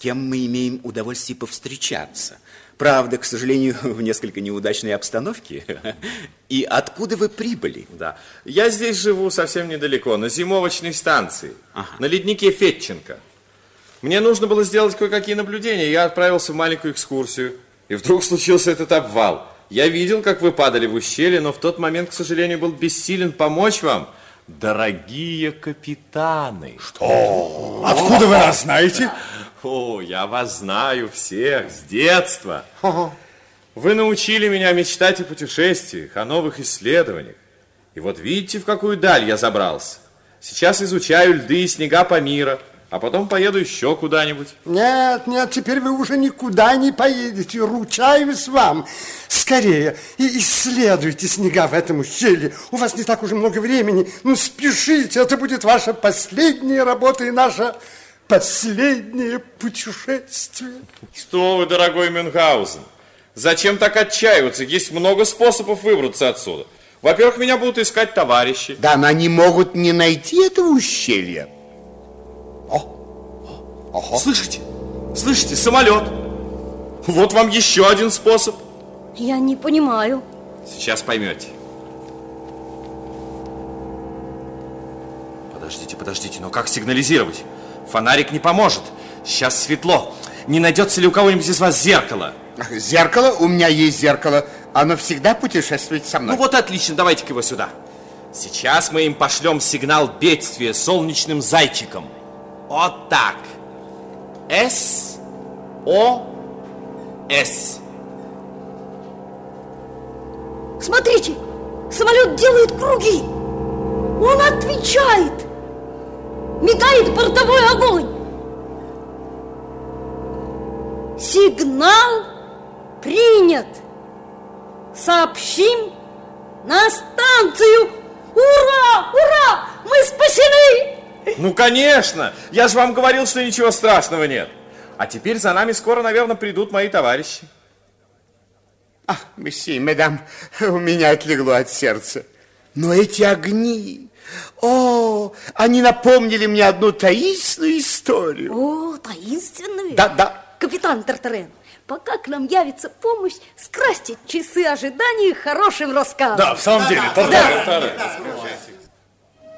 кем мы имеем удовольствие повстречаться. Правда, к сожалению, в несколько неудачной обстановке. И откуда вы прибыли? Да, я здесь живу совсем недалеко, на зимовочной станции, на леднике Федченко. Мне нужно было сделать кое-какие наблюдения, я отправился в маленькую экскурсию. И вдруг случился этот обвал. Я видел, как вы падали в ущелье, но в тот момент, к сожалению, был бессилен помочь вам. Дорогие капитаны. Что? Откуда вы нас знаете? О, я вас знаю всех с детства. Вы научили меня мечтать о путешествиях, о новых исследованиях. И вот видите, в какую даль я забрался. Сейчас изучаю льды и снега Памира, а потом поеду еще куда-нибудь. Нет, нет, теперь вы уже никуда не поедете, ручаюсь вам. Скорее, и исследуйте снега в этом ущелье. У вас не так уже много времени. Ну, спешите, это будет ваша последняя работа и наша последнее путешествие. Что вы, дорогой Мюнхгаузен, зачем так отчаиваться? Есть много способов выбраться отсюда. Во-первых, меня будут искать товарищи. Да, но они могут не найти этого ущелья. Слышите? Слышите, самолет. Вот вам еще один способ. Я не понимаю. Сейчас поймете. Подождите, но как сигнализировать? Фонарик не поможет. Сейчас светло. Не найдется ли у кого-нибудь из вас зеркало? Зеркало? У меня есть зеркало. Оно всегда путешествует со мной. Ну вот отлично, давайте-ка его сюда. Сейчас мы им пошлем сигнал бедствия солнечным зайчиком. Вот так. СОС. Смотрите, самолет делает круги. Он отвечает. Мигает бортовой огонь. Сигнал принят. Сообщим на станцию. Ура! Ура! Мы спасены! Ну, конечно! Я же вам говорил, что ничего страшного нет. А теперь за нами скоро, наверное, придут мои товарищи. Месье, мадам, у меня отлегло от сердца. Но эти огни... О, они напомнили мне одну таинственную историю. О, таинственную? Да. Капитан Тартарен, пока к нам явится помощь, скрасьте часы ожидания хорошим рассказом. Да, в самом деле, Тартарен.